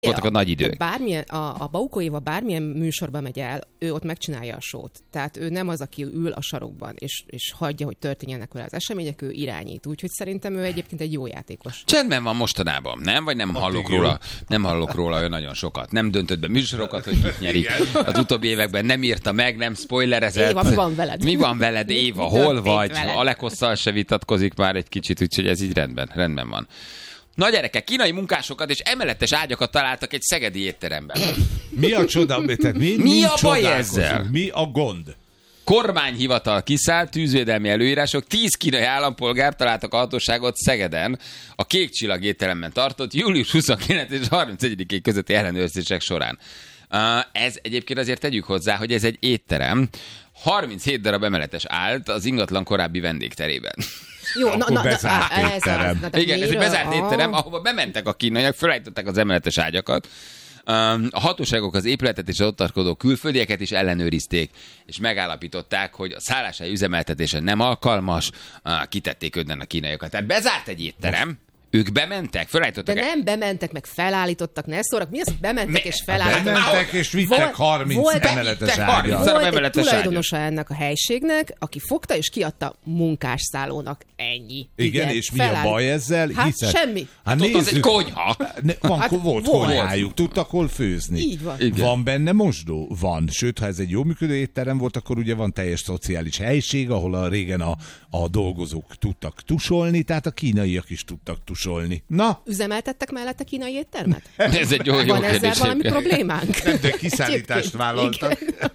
voltak a nagy idők. Bármilyen, a Bauko Éva bármilyen műsorba megy el, ő ott megcsinálja a sót. Tehát ő nem az, aki ül a sarokban, és hagyja, hogy történjenek vele az események, ő irányít. Úgyhogy szerintem ő egyébként egy jó játékos. Csendben van mostanában, nem? Vagy nem hallok róla? Nem hallok róla olyan nagyon sokat. Nem döntött be műsorokat, hogy kit nyerik. Az utóbbi években nem írta meg, nem spoilerezett. Éva, mi van veled? Mi van veled, Éva? Hol vagy? Alekosszal se vitatkozik már egy kicsit, úgyhogy ez így rendben van. Na gyerekek, kínai munkásokat és emeletes ágyakat találtak egy szegedi étteremben. Mi a csoda? Mi a baj ezzel? Mi a gond? Kormányhivatal kiszállt, tűzvédelmi előírások, 10 kínai állampolgár találtak a hatóságot Szegeden a Kék Csillag étteremben tartott július 29 és 31 közötti ellenőrzések során. Ez egyébként azért tegyük hozzá, hogy ez egy étterem. 37 darab emeletes állt az ingatlan korábbi vendégterében. Jó, bezárt étterem. Igen, ez egy bezárt étterem, ahova bementek a kínaiak, felállították az emeletes ágyakat. A hatóságok az épületet és az ott tartózkodó külföldieket is ellenőrizték, és megállapították, hogy a szálláshely üzemeltetése nem alkalmas, kitették önnen a kínaiakat. Tehát bezárt egy étterem, ők bementek, felállítottak. De nem bementek, meg felállítottak, ne szórak. Mi az, hogy bementek és felállítottak? Bementek és vittek 30 emeletes ágyat. Volt egy tulajdonosa ennek a helységnek, aki fogta és kiadta munkásszállónak. Ennyi. Igen, és mi a baj ezzel? Hát semmi. Hát nézzük. Az egy konyha. Volt konyhájuk, tudtak hol főzni. Így van. Igen. Van benne mosdó? Van. Sőt, ha ez egy jó működő étterem volt, akkor ugye van teljes szociális helység, ahol régen a dolgozók tudtak tusolni, tehát a kínaiak is tudtak tusolni. Na? Üzemeltettek mellette kínai éttermet? Ez egy jó Van kérdés. ezzel valami problémánk? Nem, de kiszállítást vállaltak.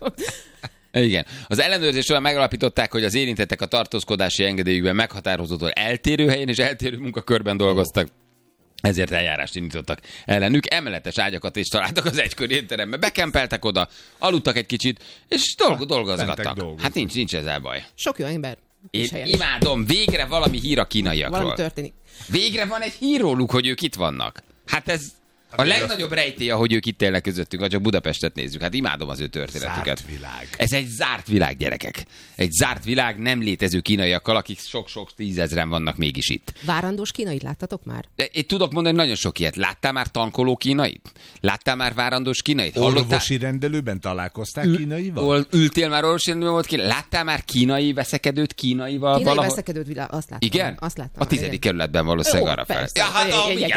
Igen. Az ellenőrzés során megalapították, hogy az érintettek a tartózkodási engedélyükben meghatározottól eltérő helyen és eltérő munkakörben dolgoztak. Ezért eljárást indítottak ellenük. Emeletes ágyakat is találtak az egykori étteremben. Bekempeltek oda, aludtak egy kicsit, és dolgozgattak. Hát nincs ezzel baj. Sok jó ember. Én imádom, végre valami hír a kínaiakról. Valami történik. Végre van egy hír róluk, hogy ők itt vannak. Hát ez a legnagyobb rejtély, hogy ők itt élnek közöttünk, ha csak Budapestet nézzük. Hát imádom az ő történetüket. Zárt világ. Ez egy zárt világ, gyerekek. Egy zárt világ, nem létező kínaiakkal, akik sok-sok 10 000-en vannak mégis itt. Várandós kínait láttatok már? Én tudok mondani nagyon sok ilyet. Láttál már tankoló kínait? Láttál már várandós kínait? Orvosi rendelőben találkoztál kínaival? Ültél már orvosi rendelőben? Láttál már kínai veszekedőt kínaival? Kínai valahol? Veszekedőt, azt láttam. Igen? Azt láttam. A 10. kerületben valószínűleg arra fel. Ja, hát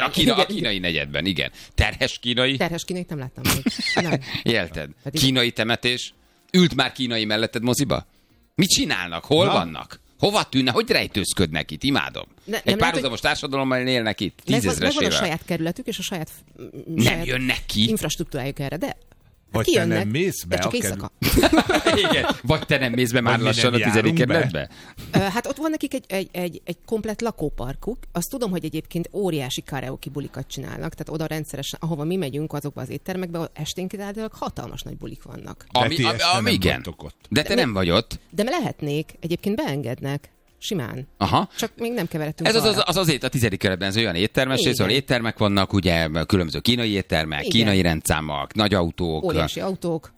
a kínai negyedben, igen. Terhes kínai? Terhes kínait nem láttam még. Nem. Élted. Kínai temetés? Ült már kínai melletted moziba? Mit csinálnak? Hol vannak? Hova tűnne? Hogy rejtőzködnek itt? Imádom. Egy párhuzamos társadalommal élnek itt. 10 000-es megvan a saját kerületük, és a saját nem jönnek ki. Infrastruktúrájuk erre, de vagy te nem mész be? De csak éjszaka. Igen. Vagy te nem mész be már lassan a 10. kerületbe? Hát ott van nekik egy komplett lakóparkuk. Azt tudom, hogy egyébként óriási karaoke bulikat csinálnak, tehát oda rendszeresen, ahova mi megyünk azokba az éttermekbe, esténként általában hatalmas nagy bulik vannak. Igen. De te nem vagy ott. De lehetnék, egyébként beengednek. Simán. Aha. Csak még nem keveredtünk. Ez azért a 10. kerületben ez olyan éttermes, szóval éttermek vannak, ugye különböző kínai éttermek, igen. Kínai rendszámok, nagy autók. Óriási autók.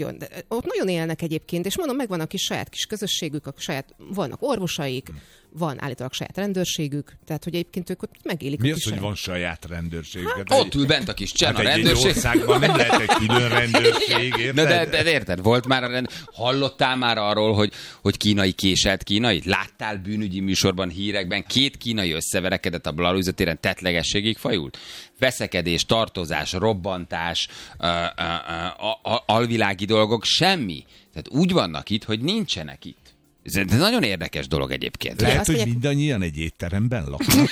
Ott nagyon élnek egyébként, és mondom, megvan a saját kis közösségük, vannak orvosaik, van állítólag saját rendőrségük, tehát hogy egyébként ők ott megélik. Mi az, hogy van saját rendőrségük? Hát, ott ül bent a kis csend a rendőrség. Egy országban nem lehet egy külön rendőrség, érted? De érted, volt már hallottál már arról, hogy kínai késelt kínait? Láttál bűnügyi műsorban, hírekben 2 kínai összeverekedett a Blahalújza téren, tettlegességig fajult? Veszekedés, tartozás, robbantás, alvilági dolgok, semmi. Tehát úgy vannak itt, hogy nincsenek itt. Ez nagyon érdekes dolog egyébként. Lehet, hogy mindannyian egy étteremben laknak.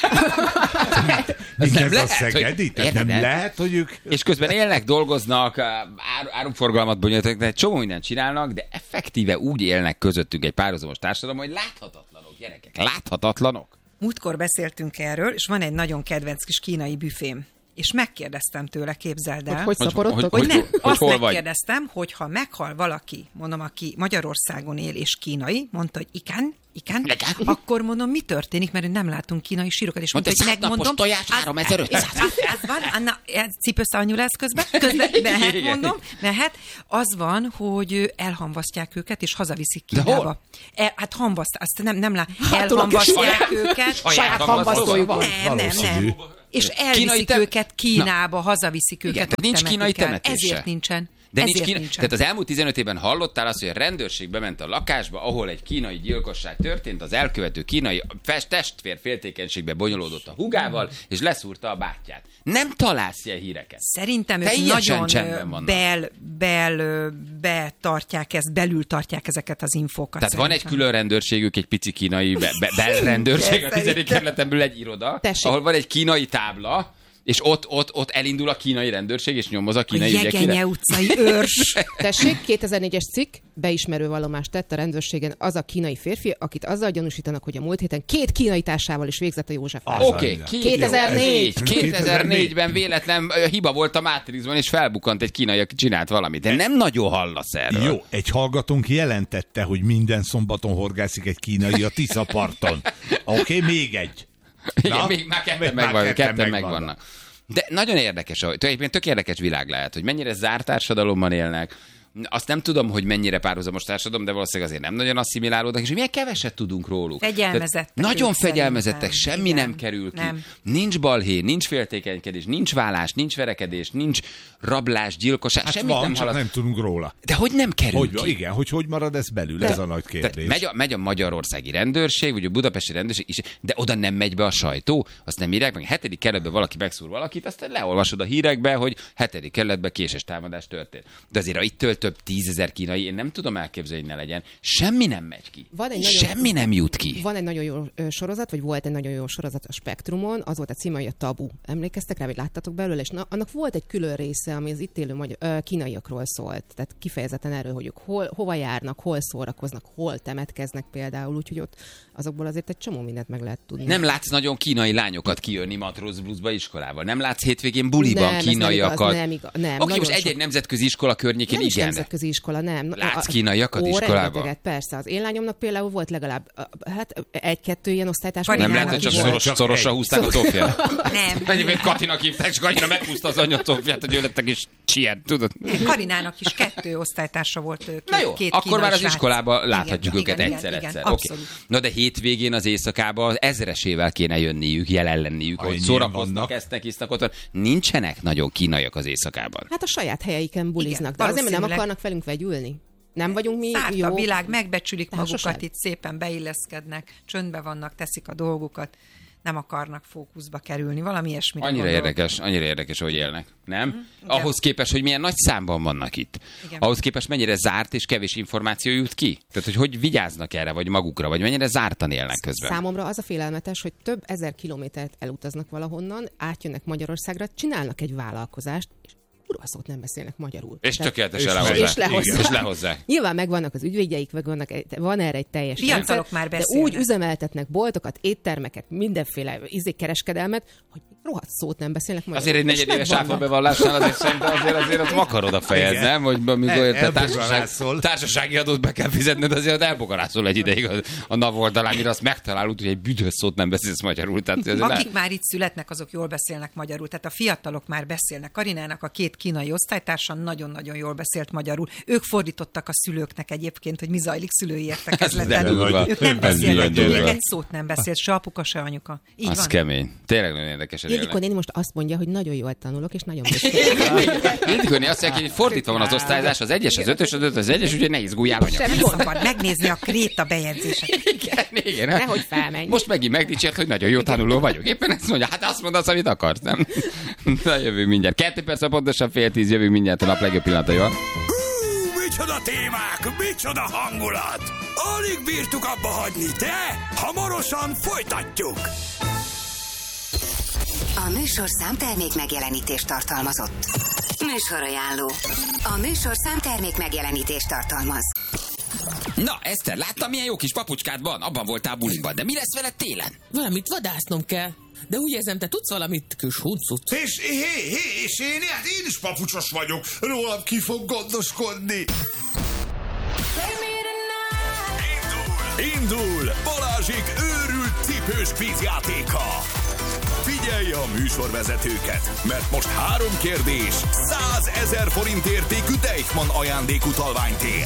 Nem lehet, Szegedi? Nem lehet, hogy ők... És közben élnek, dolgoznak, áruforgalmat bonyolítanak, de egy csomó mindent csinálnak, de effektíve úgy élnek közöttünk egy párhuzamos társadalom, hogy láthatatlanok, gyerekek, láthatatlanok. Múltkor beszéltünk erről, és van egy nagyon kedvenc kis kínai büfém. És megkérdeztem tőle, képzeld el. Hogy szaporodtok? Azt megkérdeztem, hogy ha meghal valaki, mondom, aki Magyarországon él és kínai, mondta, hogy igen, akkor mondom, mi történik, mert nem látunk kínai sírokat, és mondta, hogy megmondom. Tojás 3500. Ez van, Anna, cipőszalanyú lesz közben mehet, mondom, mehet. Az van, hogy elhamvasztják őket, és hazaviszik Kínába. Hát hamvasztják, azt nem elhamvasztják őket. Saját hamvasztójuk van. Nem. És elviszik őket Kínába, hazaviszik őket. Igen, nincs kínai temetése. Ezért nincsen. De nincsen. Tehát az elmúlt 15 évben hallottál azt, hogy a rendőrség bement a lakásba, ahol egy kínai gyilkosság történt, az elkövető kínai testvér féltékenységbe bonyolódott a hugával, és leszúrta a bátyját. Nem találsz ilyen híreket. Szerintem ők nagyon belül tartják ezeket az infókat. Tehát van egy külön rendőrségük, egy pici kínai belrendőrség, a 10. kerületen belül egy iroda, ahol van egy kínai tábla, és ott elindul a kínai rendőrség, és nyomoz a kínai ügyekre. A Jegenye utcai őrs. Tessék, 2004-es cikk, beismerő vallomást tett a rendőrségen az a kínai férfi, akit azzal gyanúsítanak, hogy a múlt héten 2 kínai társával is végzett a József. Oké, 2004-ben véletlen hiba volt a Matrixban, és felbukkant egy kínai, aki csinált valamit. De nem nagyon hallasz erről. Jó, egy hallgatónk jelentette, hogy minden szombaton horgászik egy kínai a Tisza parton. Oké, még egy. Igen, még már ketten megvannak. De nagyon érdekes, tök érdekes világ lehet, hogy mennyire zárt társadalomban élnek. Azt nem tudom, hogy mennyire párhuzamos társadalom, de valószínűleg azért nem nagyon asszimilálódnak, és milyen keveset tudunk róluk. Fegyelmezettek. Nagyon fegyelmezettek, semmi nem kerül ki. Nem. Nincs balhé, nincs féltékenykedés, nincs vállás, nincs verekedés, nincs rablás, gyilkosság, hát semmit van, nem csak hallott. nem tudunk róla. De hogy nem kerül ki? Igen, hogy marad ez belül, ez a nagy kérdés. Megy a magyarországi rendőrség, vagy a budapesti rendőrség is, de oda nem megy be a sajtó, azt nem írják meg. 7. kerületben valaki megszúr valakit, aztán leolvasod a hírekbe, hogy 7. kerületben késés támadás történt. De azért ittől több 10 000 kínai, én nem tudom elképzelni, hogy ne legyen. Semmi nem megy ki. Semmi nem jut ki. Van egy nagyon jó sorozat, vagy volt egy nagyon jó sorozat a Spektrumon, az volt a címe, hogy a Tabu. Emlékeztek rá, vagy láttatok belőle, és annak volt egy külön része, ami az itt élő kínaiakról szólt. Tehát kifejezetten erről, hogy ők hova járnak, hol szórakoznak, hol temetkeznek például, úgyhogy ott azokból azért egy csomó mindent meg lehet tudni. Nem látsz nagyon kínai lányokat kijönni Matróz Bluesba iskolával. Nem látsz hétvégén buliban kínaiakat. Nem. Oké, most egy nemzetközi iskola környékén igen. Nemzetközi iskola, nem. Látsz kínaiakat iskolában? Persze, az én lányomnak például volt legalább 1-2 ilyen osztálytárs. Nem lehet, hogy csak szorosra húzták a Zófiát? Nem. Egyébként Katinak hívták, és annyira meghúzta az anya Zófiát, hogy ő lettek is csiért, tudod? Karinának is 2 osztálytársa volt. Na jó, akkor már az iskolában láthatjuk őket egyszer-egyszer. Na de hétvégén az éjszakában az 1000-esével kéne jönniük, jelen lenniük, hogy szórakoznak, esznek, isznak ott. Nincsenek nagyon kínaiak az éjszakában. Hát a saját helyeiken buliznak, de azért, mert nem akarnak velünk vegyülni. Nem vagyunk mi Szárt jó. a világ, megbecsülik magukat, Társaság. itt szépen beilleszkednek, csöndbe vannak, teszik a dolgukat, nem akarnak fókuszba kerülni, valami ilyesmire Annyira érdekes, hogy élnek, nem? Igen. Ahhoz képest, hogy milyen nagy számban vannak itt. Igen. Ahhoz képest mennyire zárt és kevés információ jut ki. Tehát, hogy vigyáznak erre, vagy magukra, vagy mennyire zártan élnek közben. Számomra az a félelmetes, hogy több ezer kilométert elutaznak valahonnan, átjönnek Magyarországra, csinálnak egy vállalkozást, és kurva szót nem beszélnek magyarul. És tökéletesen lehozzák. Nyilván megvannak az ügyvédjeik, van erre egy teljes Fiatalok rendszer, már de beszélnek. úgy üzemeltetnek boltokat, éttermeket, mindenféle kereskedelmet, hogy rohadt szót nem beszélnek magyarul. Azért egy negyedéves áfabevallásnál azért szerintem azért ott vakarod a fejed, nem? Hogy amikor társasági adót be kell fizetned, azért elbogarászol egy ideig a NAV oldalán, mire azt megtalálod, hogy egy büdös szót nem beszélsz magyarul. Akik már itt születnek, azok jól beszélnek magyarul. Tehát a fiatalok már beszélnek. Karinának a 2 kínai osztálytársa nagyon-nagyon jól beszélt magyarul. Ők fordítottak a szülőknek egyébként, hogy mi zajlik szülői értekezleten. Ők nem beszélnek, még egy szót nem beszélt, se apuka, se anyuka. Így az van. kemény. Tényleg nagyon érdekes. Ildikó néni most azt mondja, hogy nagyon jól tanulok, és nagyon büszke. Ildikó néni azt mondja, hogy fordítva van az osztályzás, az 1-es, az 5-ös, az 5-ös, az 1-es, úgyhogy ne izguljál, anya. Nem szabad megnézni a kréta bejegyzéseket. Igen. Nehogy felmenj. Most megint megdicsért, hogy nagyon jó tanuló vagyok. Éppen ezt mondja, hát azt mondasz, amit akarsz, nem? Na, jövünk mindjárt. 2 perc, pontosan 9:30, jövünk mindjárt a nap legjobb pillanataival. Micsoda témák, micsoda hangulat! Alig bírtuk abba hagyni, de hamarosan folytatjuk! A műsorszám termék megjelenítést tartalmazott. Műsorajánló. A műsorszám termék megjelenítést tartalmaz. Na, Eszter, láttam, milyen jó kis papucskád van? Abban voltál buliban, de mi lesz veled télen? Valamit vadásznom kell. De úgy érzem, te tudsz valamit, kis huncut. És én is papucsos vagyok. Rólam ki fog gondoskodni. Indul Balázsék őrült cipős kvízjátéka. Figyelj a műsorvezetőket, mert most 3 kérdés, 100 000 forint értékű Deichmann ajándékutalványt ér.